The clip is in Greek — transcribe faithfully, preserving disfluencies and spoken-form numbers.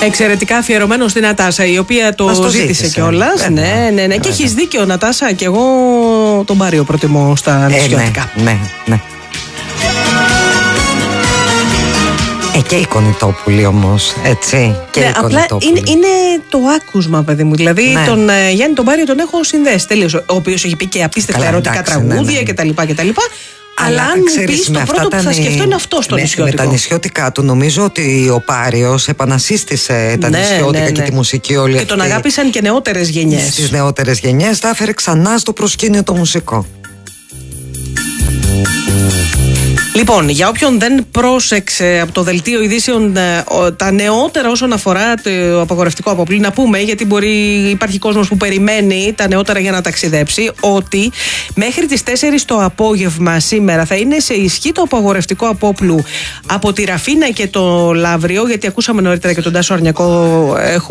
Εξαιρετικά αφιερωμένο στην Νατάσα, η οποία το, το ζήτησε κιόλας. Ναι, ναι, ναι. Και έχεις δίκιο, Νατάσα, και εγώ τον Πάριο προτιμώ στα νησιώτικα. Ε, ναι, ναι, ναι. Ε, και η Κονιτόπουλη όμως, έτσι. Και ναι, η απλά είναι, είναι το άκουσμα, παιδί μου. Δηλαδή, ναι. τον ε, Γιάννη τον Πάριο τον έχω συνδέσει τελείως. Ο οποίος έχει πει και απίστευτα ερωτικά τραγούδια ναι, ναι. κτλ. Αλλά αν μου πεις, το πρώτο που θα σκεφτώ είναι αυτό στο με, νησιώτικο. Με τα νησιώτικά του νομίζω ότι ο Πάριος επανασύστησε τα ναι, νησιώτικα ναι, ναι. και τη μουσική όλη και αυτή. Και τον αγάπησαν και νεότερες γενιές. Στις νεότερες γενιές τα έφερε ξανά στο προσκήνιο το μουσικό. Λοιπόν, για όποιον δεν πρόσεξε από το δελτίο ειδήσεων τα νεότερα όσον αφορά το απαγορευτικό απόπλη, να πούμε, γιατί μπορεί υπάρχει κόσμος που περιμένει τα νεότερα για να ταξιδέψει, ότι μέχρι τις τέσσερις το απόγευμα σήμερα θα είναι σε ισχύ το απαγορευτικό απόπλου από τη Ραφίνα και το Λαύριο, γιατί ακούσαμε νωρίτερα και τον Τάσο Αρνιακό.